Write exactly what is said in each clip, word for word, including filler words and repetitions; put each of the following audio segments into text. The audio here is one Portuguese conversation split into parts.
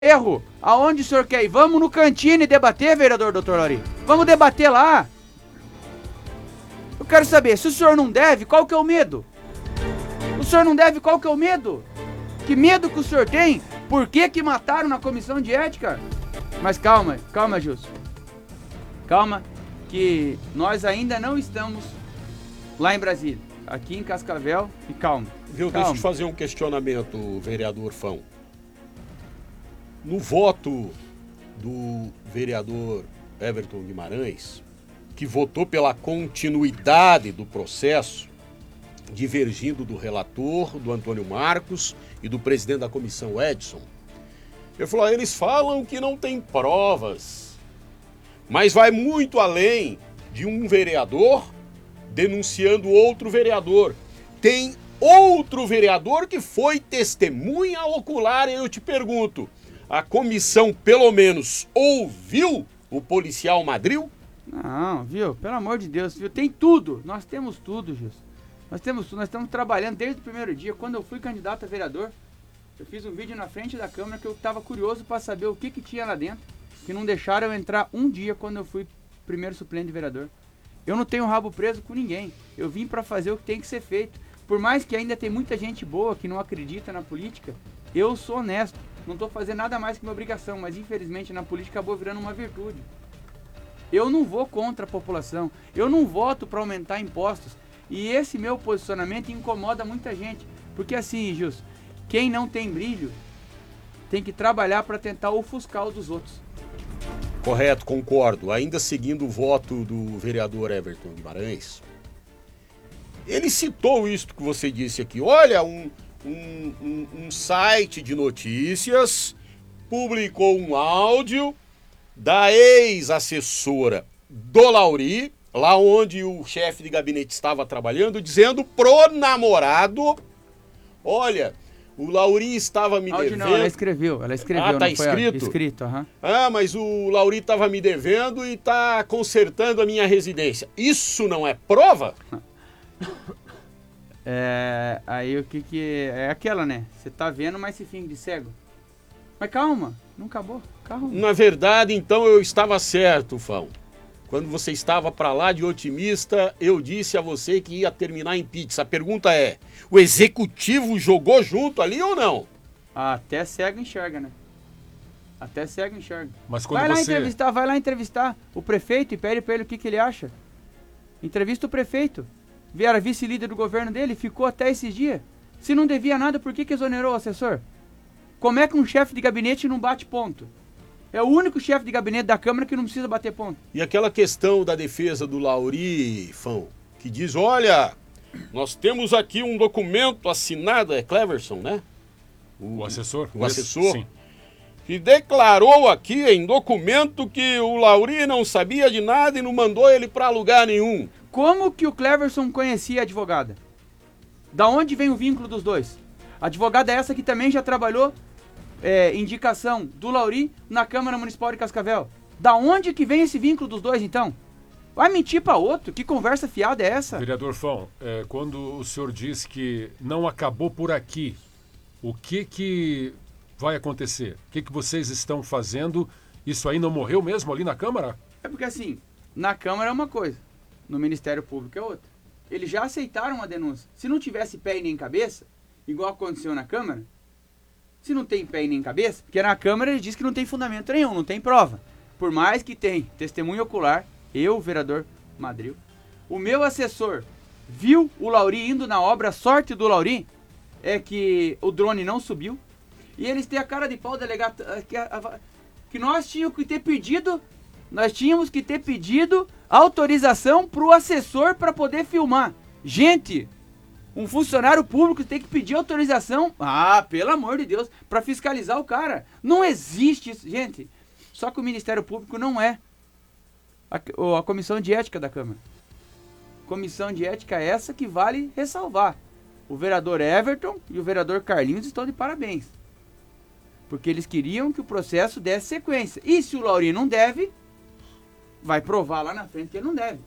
erro. Aonde o senhor quer ir? Vamos no cantinho debater, vereador doutor Lauri. Vamos debater lá. Eu quero saber, se o senhor não deve, qual que é o medo? O senhor não deve, qual que é o medo? Que medo que o senhor tem? Por que que mataram na comissão de ética? Mas calma, calma, Gilson. Calma, que nós ainda não estamos lá em Brasília. Aqui em Cascavel, e calma. Viu, calma. deixa eu te fazer um questionamento, vereador Fão. No voto do vereador Everton Guimarães, que votou pela continuidade do processo, divergindo do relator, do Antônio Marcos e do presidente da comissão, Edson, ele falou, eles falam que não tem provas, mas vai muito além de um vereador denunciando outro vereador. Tem outro vereador que foi testemunha ocular, e eu te pergunto, a comissão pelo menos ouviu o policial Madril? Não, viu? Pelo amor de Deus, viu? Tem tudo. Nós temos tudo, Gilson. Nós temos tudo. Nós estamos trabalhando desde o primeiro dia. Quando eu fui candidato a vereador, eu fiz um vídeo na frente da Câmara que eu estava curioso para saber o que que tinha lá dentro, que não deixaram eu entrar um dia quando eu fui primeiro suplente de vereador. Eu não tenho rabo preso com ninguém. Eu vim para fazer o que tem que ser feito. Por mais que ainda tem muita gente boa que não acredita na política, eu sou honesto. Não estou fazendo nada mais que minha obrigação, mas infelizmente na política acabou virando uma virtude. Eu não vou contra a população, eu não voto para aumentar impostos. E esse meu posicionamento incomoda muita gente. Porque assim, Gilson, quem não tem brilho tem que trabalhar para tentar ofuscar o dos outros. Correto, concordo. Ainda seguindo o voto do vereador Everton Guimarães, ele citou isso que você disse aqui. Olha, um... Um, um, um site de notícias publicou um áudio da ex-assessora do Lauri, lá onde o chefe de gabinete estava trabalhando, dizendo pro namorado, olha, o Lauri estava me áudio devendo... Não, ela escreveu, ela escreveu. Ah, tá não escrito? Foi escrito, aham. Ah, mas o Lauri estava me devendo e tá consertando a minha residência. Isso não é prova? É, aí o que que... É aquela, né? Você tá vendo, mas se finge de cego. Mas calma, não acabou, calma. Na verdade, então, eu estava certo, Fão. Quando você estava para lá de otimista, eu disse a você que ia terminar em pizza. A pergunta é, o executivo jogou junto ali ou não? Até cego enxerga, né? Até cego enxerga. Mas quando vai lá você... entrevistar, vai lá entrevistar o prefeito e pede pra ele o que que ele acha. Entrevista o prefeito. Era vice-líder do governo dele, ficou até esses dias. Se não devia nada, por que que exonerou o assessor? Como é que um chefe de gabinete não bate ponto? É o único chefe de gabinete da Câmara que não precisa bater ponto. E aquela questão da defesa do Lauri, Fão, que diz, olha, nós temos aqui um documento assinado, é Cleverson, né? O, o assessor? O assessor. Sim. Que declarou aqui em documento que o Lauri não sabia de nada e não mandou ele para lugar nenhum. Como que o Cleverson conhecia a advogada? Da onde vem o vínculo dos dois? A advogada é essa que também já trabalhou é, indicação do Lauri na Câmara Municipal de Cascavel. Da onde que vem esse vínculo dos dois, então? Vai mentir para outro? Que conversa fiada é essa? Vereador Fão, é, quando o senhor diz que não acabou por aqui, o que que vai acontecer? O que que vocês estão fazendo? Isso aí não morreu mesmo ali na Câmara? É porque assim, na Câmara é uma coisa, no Ministério Público é outra. Eles já aceitaram a denúncia. Se não tivesse pé e nem cabeça, igual aconteceu na Câmara, se não tem pé e nem cabeça, porque na Câmara ele diz que não tem fundamento nenhum, não tem prova. Por mais que tem testemunho ocular, eu, o vereador Madril, o meu assessor viu o Lauri indo na obra, a sorte do Lauri é que o drone não subiu, e eles têm a cara de pau, delegado, que, que nós tínhamos que ter pedido, nós tínhamos que ter pedido autorização para o assessor para poder filmar. Gente, um funcionário público tem que pedir autorização, ah, pelo amor de Deus, para fiscalizar o cara. Não existe isso, gente. Só que o Ministério Público não é a, a comissão de ética da Câmara. Comissão de ética é essa que vale ressalvar. O vereador Everton e o vereador Carlinhos estão de parabéns. Porque eles queriam que o processo desse sequência. E se o Lauri não deve, vai provar lá na frente que ele não deve.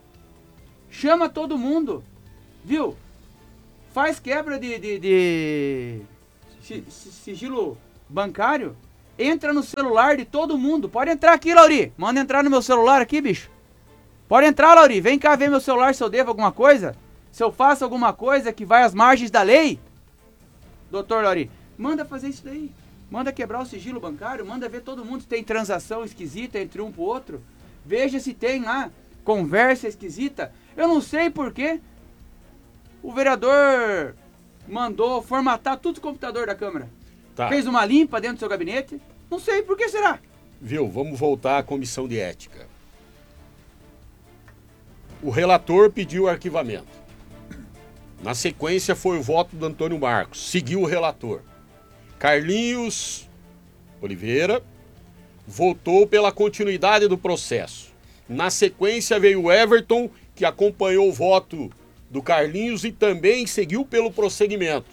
Chama todo mundo, viu? Faz quebra de, de, de sigilo bancário entra no celular de todo mundo. Pode entrar aqui, Lauri. Manda entrar no meu celular aqui, bicho. Pode entrar, Lauri. Vem cá ver meu celular se eu devo alguma coisa. Se eu faço alguma coisa que vai às margens da lei. Doutor Lauri, manda fazer isso daí. Manda quebrar o sigilo bancário. Manda ver todo mundo se tem transação esquisita entre um pro outro. Veja se tem lá conversa esquisita. Eu não sei por quê. O vereador mandou formatar tudo o computador da Câmara. Tá. Fez uma limpa dentro do seu gabinete. Não sei, por que será? Viu, vamos voltar à comissão de ética. O relator pediu o arquivamento. Na sequência foi o voto do Antônio Marcos. Seguiu o relator. Carlinhos Oliveira votou pela continuidade do processo. Na sequência veio o Everton, que acompanhou o voto do Carlinhos e também seguiu pelo prosseguimento.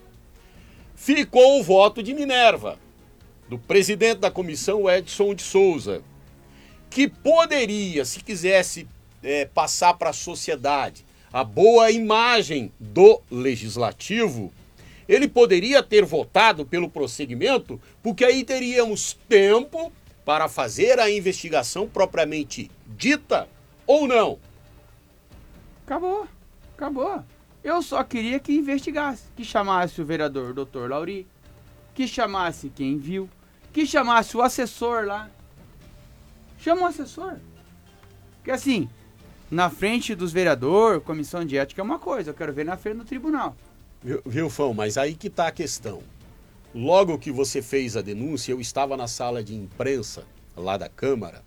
Ficou o voto de Minerva, do presidente da comissão, Edson de Souza, que poderia, se quisesse é, passar para a sociedade a boa imagem do legislativo, ele poderia ter votado pelo prosseguimento, porque aí teríamos tempo para fazer a investigação propriamente dita ou não. Acabou, acabou. Eu só queria que investigasse, que chamasse o vereador doutor Lauri, que chamasse quem viu, que chamasse o assessor lá. Chama o assessor. Porque assim, na frente dos vereadores, comissão de ética é uma coisa, eu quero ver na frente do tribunal. Viu, viu, Fão, mas aí que está a questão. Logo que você fez a denúncia, eu estava na sala de imprensa lá da Câmara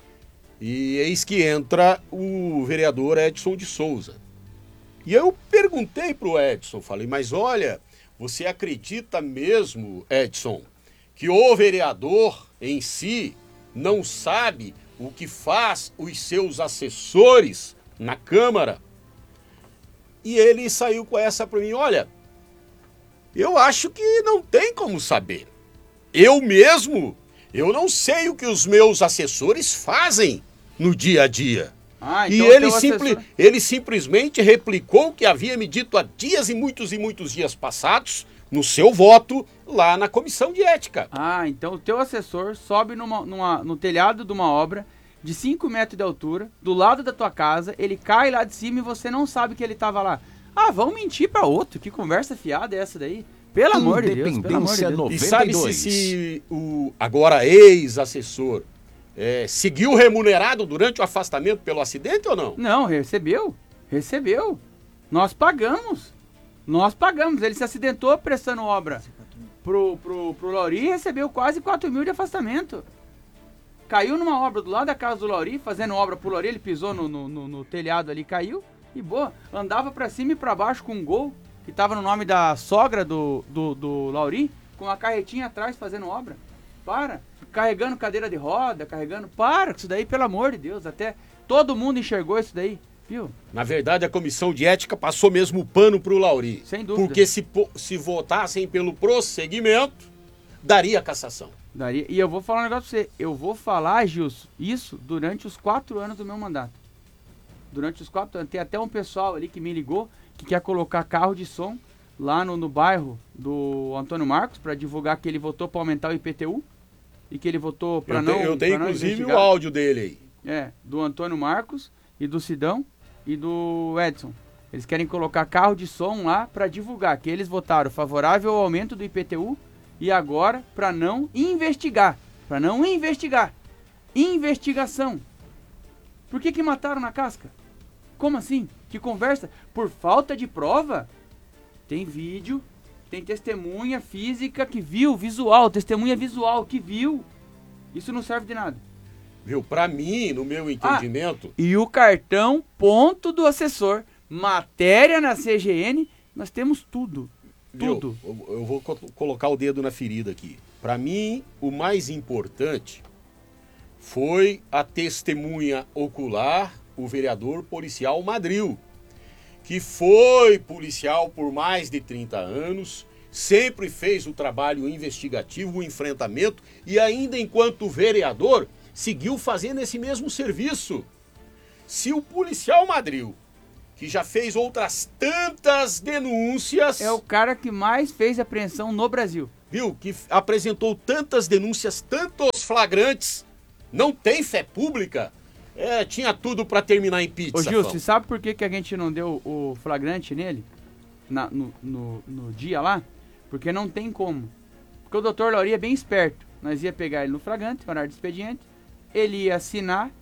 e eis que entra o vereador Edson de Souza. E eu perguntei para o Edson, falei, mas olha, você acredita mesmo, Edson, que o vereador em si não sabe o que faz os seus assessores na Câmara? E ele saiu com essa para mim, olha, eu acho que não tem como saber. Eu mesmo, eu não sei o que os meus assessores fazem no dia a dia. Ah, e então ele, teu simpli assessor... ele simplesmente replicou o que havia me dito há dias e muitos e muitos dias passados no seu voto lá na comissão de ética. Ah, então o teu assessor sobe numa, numa, no telhado de uma obra de cinco metros de altura, do lado da tua casa, ele cai lá de cima e você não sabe que ele estava lá. Ah, vão mentir para outro, que conversa fiada é essa daí? Pelo amor de Deus, pelo amor de Deus. E sabe-se se o agora ex-assessor é, seguiu remunerado durante o afastamento pelo acidente ou não? Não, recebeu, recebeu. Nós pagamos, nós pagamos. Ele se acidentou prestando obra pro, pro, pro Lauri e recebeu quase quatro mil de afastamento. Caiu numa obra do lado da casa do Lauri, fazendo obra pro Lauri, ele pisou no, no, no, no telhado ali, caiu e boa. Andava pra cima e pra baixo com um Gol, que tava no nome da sogra do, do, do Lauri, com uma carretinha atrás fazendo obra. Para, carregando cadeira de roda, carregando, para com isso daí, pelo amor de Deus, até todo mundo enxergou isso daí, viu? Na verdade, a comissão de ética passou mesmo o pano pro Lauri. Sem dúvida. Porque se, se votassem pelo prosseguimento, daria cassação. Daria. E eu vou falar um negócio pra você. Eu vou falar, Gilson, isso durante os quatro anos do meu mandato. Durante os quatro anos. Tem até um pessoal ali que me ligou que quer colocar carro de som lá no, no bairro do Antônio Marcos para divulgar que ele votou para aumentar o I P T U e que ele votou para não. Eu tenho não inclusive investigar. o áudio dele aí. É, do Antônio Marcos e do Sidão e do Edson. Eles querem colocar carro de som lá para divulgar que eles votaram favorável ao aumento do I P T U. E agora, para não investigar. Para não investigar. Investigação. Por que que mataram na casca? Como assim? Que conversa? Por falta de prova? Tem vídeo, tem testemunha física que viu, visual, testemunha visual que viu. Isso não serve de nada. Viu? Para mim, no meu entendimento... Ah, e o cartão ponto do assessor, matéria na C G N, nós temos tudo. Tudo. Viu? Eu, eu vou co colocar o dedo na ferida aqui. Para mim, o mais importante foi a testemunha ocular, o vereador policial Madril, que foi policial por mais de trinta anos, sempre fez o trabalho investigativo, o enfrentamento, e ainda enquanto vereador, seguiu fazendo esse mesmo serviço. Se o policial Madril, que já fez outras tantas denúncias... É o cara que mais fez apreensão no Brasil. viu, que apresentou tantas denúncias, tantos flagrantes, não tem fé pública, é, tinha tudo para terminar em pizza. Ô Gil, você sabe por que, que a gente não deu o flagrante nele, na, no, no, no dia lá? Porque não tem como. Porque o doutor Lauri é bem esperto. Nós ia pegar ele no flagrante, horário de expediente, ele ia assinar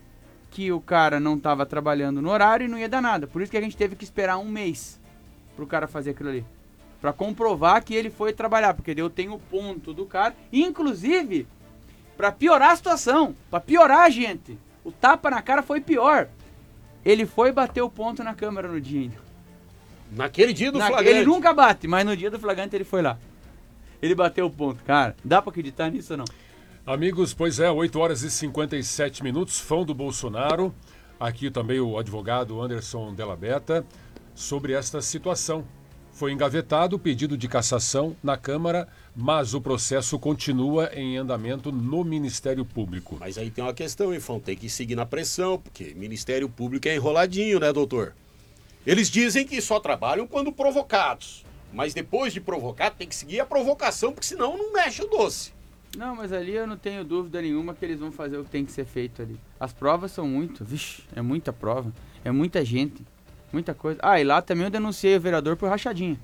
que o cara não estava trabalhando no horário e não ia dar nada. Por isso que a gente teve que esperar um mês pro cara fazer aquilo ali. Pra comprovar que ele foi trabalhar, porque eu tenho o ponto do cara. Inclusive, pra piorar a situação, pra piorar a gente, o tapa na cara foi pior. Ele foi bater o ponto na câmera no dia ainda. Naquele dia do na, flagrante. Ele nunca bate, mas no dia do flagrante ele foi lá. Ele bateu o ponto. Cara, dá pra acreditar nisso ou não? Amigos, pois é, oito horas e cinquenta e sete minutos, fã do Bolsonaro. Aqui também o advogado Anderson Della Beta, sobre esta situação. Foi engavetado o pedido de cassação na Câmara, mas o processo continua em andamento no Ministério Público. Mas aí tem uma questão, hein, Fão? Tem que seguir na pressão, porque Ministério Público é enroladinho, né, doutor? Eles dizem que só trabalham quando provocados. Mas depois de provocar, tem que seguir a provocação, porque senão não mexe o doce. Não, mas ali eu não tenho dúvida nenhuma que eles vão fazer o que tem que ser feito ali. As provas são muito, vixe, é muita prova, é muita gente. Muita coisa. Ah, e lá também eu denunciei o vereador por rachadinha.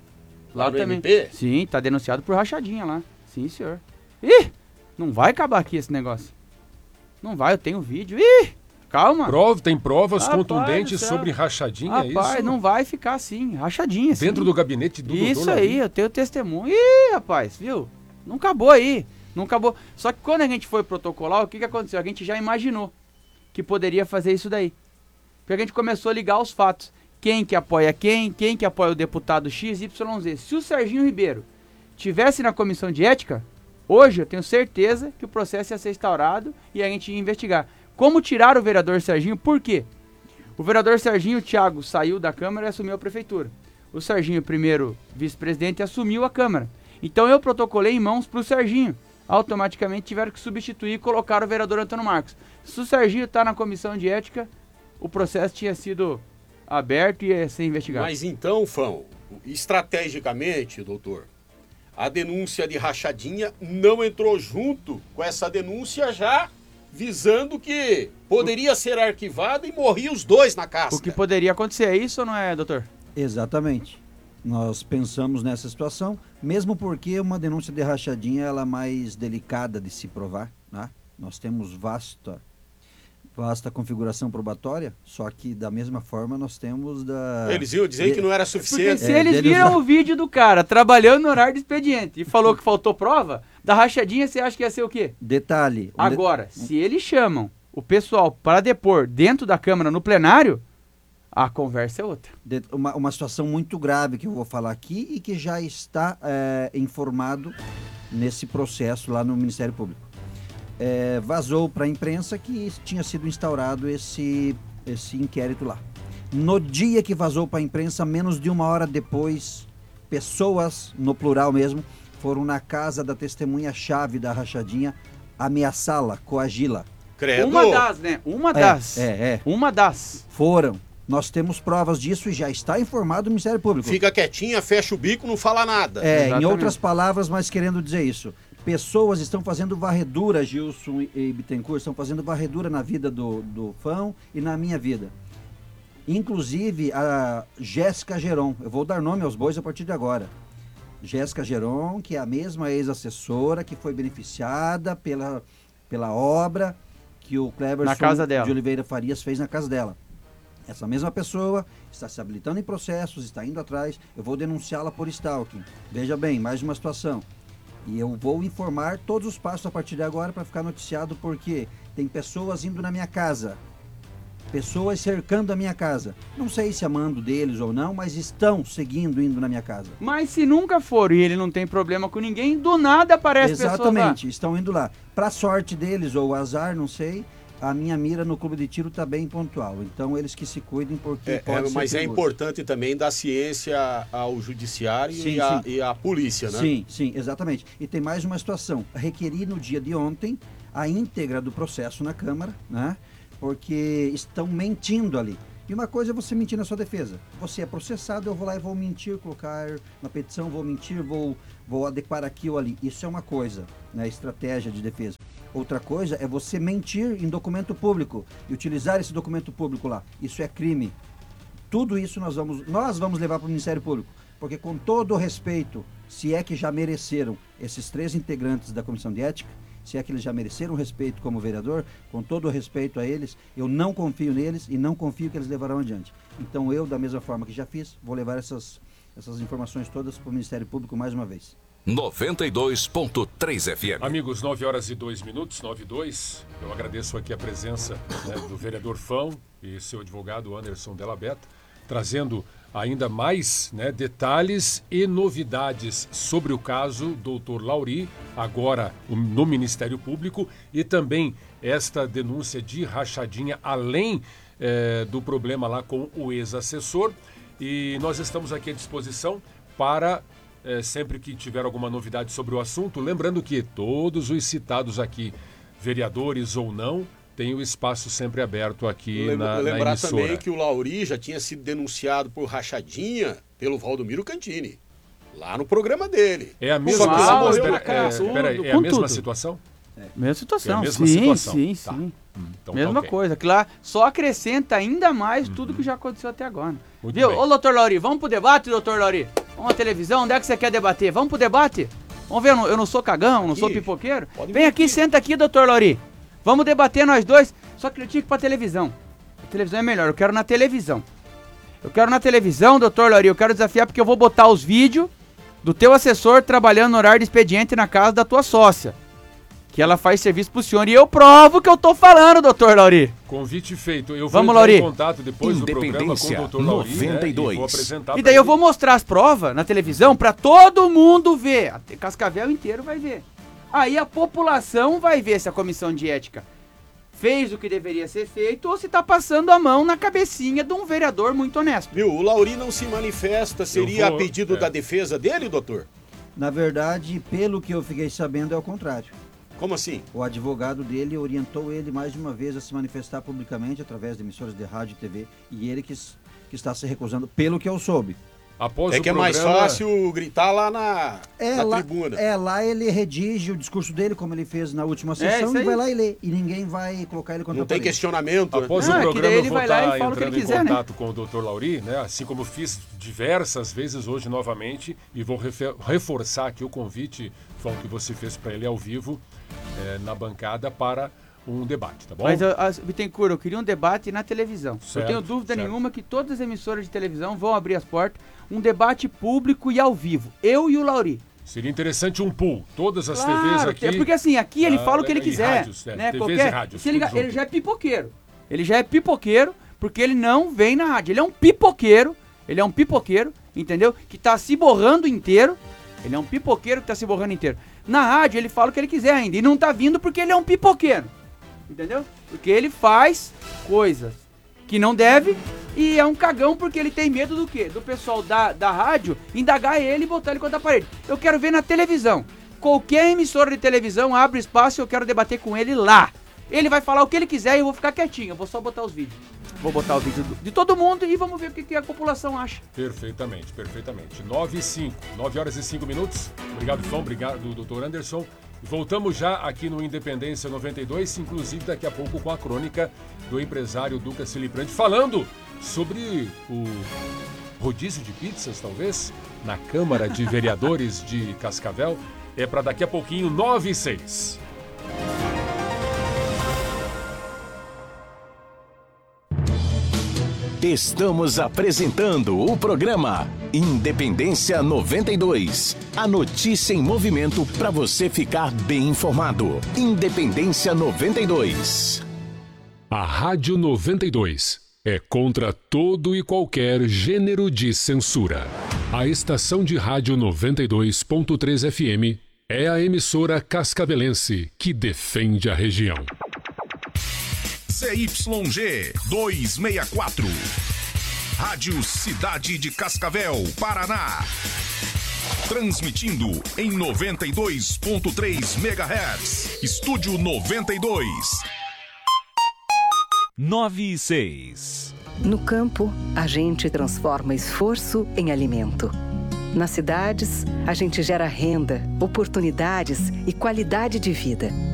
Lá, lá no também. M P? Sim, tá denunciado por rachadinha lá. Sim, senhor. Ih, não vai acabar aqui esse negócio. Não vai, eu tenho vídeo. Ih, calma. Prova, tem provas Rapaz contundentes sobre rachadinha, Rapaz, é isso? não vai ficar assim, rachadinha. Dentro sim. do gabinete do doutor Isso aí, eu tenho testemunho. Ih, rapaz, viu? Não acabou aí. Não acabou. Só que quando a gente foi protocolar, o que, que aconteceu? A gente já imaginou que poderia fazer isso daí. Porque a gente começou a ligar os fatos. Quem que apoia quem, quem que apoia o deputado X Y Z. Se o Serginho Ribeiro tivesse na comissão de ética, hoje eu tenho certeza que o processo ia ser instaurado e a gente ia investigar. Como tirar o vereador Serginho? Por quê? O vereador Serginho, o Thiago, saiu da Câmara e assumiu a prefeitura. O Serginho, primeiro vice-presidente, assumiu a Câmara. Então eu protocolei em mãos para o Serginho. Automaticamente tiveram que substituir e colocar o vereador Antônio Marcos. Se o Serginho está na comissão de ética, o processo tinha sido aberto e ia ser investigado. Mas então, Fão, estrategicamente, doutor, a denúncia de rachadinha não entrou junto com essa denúncia já visando que poderia ser arquivada e morria os dois na casca. O que poderia acontecer, é isso ou não é, doutor? Exatamente. Nós pensamos nessa situação, mesmo porque uma denúncia de rachadinha ela é mais delicada de se provar, né? Nós temos vasta vasta configuração probatória, só que da mesma forma nós temos da... Eles iam dizer de... que não era Porque suficiente. se É, eles deles viram lá. o vídeo do cara trabalhando no horário de expediente e falou que faltou prova, da rachadinha você acha que ia ser o quê? Detalhe. um Agora, se eles chamam o pessoal para depor dentro da Câmara no plenário, a conversa é outra. de- uma, uma situação muito grave que eu vou falar aqui e que já está é, informado nesse processo lá no Ministério Público. É, vazou para a imprensa que tinha sido instaurado esse, esse inquérito lá. No dia que vazou para a imprensa, menos de uma hora depois, pessoas, no plural mesmo, foram na casa da testemunha-chave da rachadinha ameaçá-la, coagi-la. Credo. Uma das, né? Uma É, das. é, é. Uma das. Foram. Nós temos provas disso e já está informado o Ministério Público. Fica quietinha, fecha o bico, não fala nada. É, em Exatamente. outras palavras, mas querendo dizer isso. Pessoas estão fazendo varredura, Gilson e Bittencourt, estão fazendo varredura na vida do, do Fão e na minha vida. Inclusive a Jéssica Geron, eu vou dar nome aos bois a partir de agora. Jéssica Geron, que é a mesma ex-assessora que foi beneficiada pela, pela obra que o Cleberson Na casa dela. de Oliveira Farias fez na casa dela. Essa mesma pessoa está se habilitando em processos, está indo atrás, eu vou denunciá-la por stalking. Veja bem, mais uma situação. E eu vou informar todos os passos a partir de agora para ficar noticiado, porque tem pessoas indo na minha casa, pessoas cercando a minha casa. Não sei se amando deles ou não, mas estão seguindo, indo na minha casa. Mas se nunca for e ele não tem problema com ninguém, do nada aparece pessoas lá. Exatamente, estão indo lá. Para sorte deles ou azar, não sei, a minha mira no clube de tiro está bem pontual. Então eles que se cuidem, porque É, pode é, ser mas é perigoso. importante também dar ciência ao judiciário Sim, e, a, sim. e à polícia, né? Sim, sim, exatamente. E tem mais uma situação. Requeri no dia de ontem a íntegra do processo na Câmara, né? Porque estão mentindo ali. E uma coisa é você mentir na sua defesa. Você é processado, eu vou lá e vou mentir, colocar uma petição, vou mentir, vou, vou adequar aqui ou ali. Isso é uma coisa, né? Estratégia de defesa. Outra coisa é você mentir em documento público e utilizar esse documento público lá. Isso é crime. Tudo isso nós vamos, nós vamos levar para o Ministério Público. Porque com todo o respeito, se é que já mereceram esses três integrantes da Comissão de Ética, se é que eles já mereceram respeito como vereador, com todo o respeito a eles, eu não confio neles e não confio que eles levarão adiante. Então eu, da mesma forma que já fiz, vou levar essas, essas informações todas para o Ministério Público mais uma vez. noventa e dois ponto três F M. Amigos, nove horas e dois minutos, nove e dois. Eu agradeço aqui a presença, né, do vereador Fão e seu advogado Anderson Della Beta, trazendo ainda mais, né, detalhes e novidades sobre o caso doutor Lauri, agora no Ministério Público, e também esta denúncia de rachadinha, além eh, do problema lá com o ex-assessor. E nós estamos aqui à disposição para, eh, sempre que tiver alguma novidade sobre o assunto, lembrando que todos os citados aqui, vereadores ou não, tem o espaço sempre aberto aqui Lem- na, na Lembrar emissora. também que o Lauri já tinha sido denunciado por rachadinha pelo Valdomiro Cantini, lá no programa dele. É a Só mesma, que ele ah, morreu espera, na casa. é, espera aí, é a Com mesma tudo. situação? Mesma situação, É a mesma sim, situação. sim, Tá. sim. Então, Mesma tá ok. coisa, claro. Só acrescenta ainda mais tudo que já aconteceu até agora. Muito Viu? bem. Ô, doutor Lauri, vamos pro debate, doutor Lauri? Vamos à televisão, onde é que você quer debater? Vamos pro debate? Vamos ver, eu não, eu não sou cagão, não Aqui. sou pipoqueiro. Pode Vem vir aqui, aqui. senta aqui, doutor Lauri. Vamos debater nós dois, só que eu tinha que ir pra televisão. A televisão é melhor, eu quero na televisão. Eu quero na televisão, doutor Lauri, eu quero desafiar porque eu vou botar os vídeos do teu assessor trabalhando no horário de expediente na casa da tua sócia. Que ela faz serviço pro senhor e eu provo que eu tô falando, doutor Lauri. Convite feito. Eu vou Vamos, entrar em Lauri. contato depois do programa com o Independência doutor Lauri, noventa e dois. né, e vou apresentar E pra daí eu ele. vou mostrar as provas na televisão pra todo mundo ver. Até Cascavel inteiro vai ver. Aí a população vai ver se a comissão de ética fez o que deveria ser feito ou se tá passando a mão na cabecinha de um vereador muito honesto. Viu, o Lauri não se manifesta, seria vou- a pedido é. da defesa dele, doutor? Na verdade, pelo que eu fiquei sabendo, é o contrário. Como assim? O advogado dele orientou ele mais de uma vez a se manifestar publicamente através de emissoras de rádio e T V. E ele que, s- que está se recusando, pelo que eu soube. Após É o que é mais programa- fácil gritar lá na, É, na lá, tribuna. é, lá ele redige o discurso dele, como ele fez na última sessão, isso e aí. vai lá e lê. E ninguém vai colocar ele contra Não a tem parede. questionamento. né? Após Não, é o que programa daí eu ele vou vai lá e estar fala o que entrando ele em quiser, né? contato com o doutor Lauri, né? Assim como fiz diversas vezes hoje novamente, e vou refe- reforçar aqui o convite, Fão, que você fez para ele ao vivo, eh, na bancada para um debate, tá bom? Mas, eu- as- Bittencourt, eu queria um debate na televisão. Certo, eu tenho dúvida certo. nenhuma que todas as emissoras de televisão vão abrir as portas. Um debate público e ao vivo. Eu e o Lauri. Seria interessante um pool, todas as Claro, T Vs aqui. é porque assim, aqui ele Ah, fala o que ele e quiser. rádios, é, né? T Vs Qualquer, e rádios, se ele, tudo ele junto. já é pipoqueiro. Ele já é pipoqueiro porque ele não vem na rádio. Ele é um pipoqueiro. Ele é um pipoqueiro, entendeu? Que tá se borrando inteiro. Ele é um pipoqueiro que tá se borrando inteiro. Na rádio ele fala o que ele quiser ainda. E não tá vindo porque ele é um pipoqueiro. Entendeu? Porque ele faz coisas que não deve e é um cagão porque ele tem medo do quê? Do pessoal da, da rádio indagar ele e botar ele contra a parede. Eu quero ver na televisão. Qualquer emissora de televisão abre espaço e eu quero debater com ele lá. Ele vai falar o que ele quiser e eu vou ficar quietinho. Eu vou só botar os vídeos. Vou botar o vídeo do- de todo mundo e vamos ver o que, que a população acha. Perfeitamente, perfeitamente. nove e cinco, nove horas e cinco minutos. Obrigado, Fão, obrigado, doutor Anderson. Voltamos já aqui no Independência noventa e dois, inclusive daqui a pouco com a crônica do empresário Duca Ciliprandi, falando sobre o rodízio de pizzas, talvez, na Câmara de Vereadores de Cascavel. É para daqui a pouquinho, nove e seis. Estamos apresentando o programa Independência noventa e dois. A notícia em movimento para você ficar bem informado. Independência noventa e dois. A Rádio noventa e dois é contra todo e qualquer gênero de censura. A estação de rádio noventa e dois ponto três F M é a emissora cascavelense que defende a região. C Y G duzentos e sessenta e quatro. Rádio Cidade de Cascavel, Paraná. Transmitindo em noventa e dois ponto três megahertz. Estúdio noventa e dois. nove e seis. No campo, a gente transforma esforço em alimento. Nas cidades, a gente gera renda, oportunidades e qualidade de vida.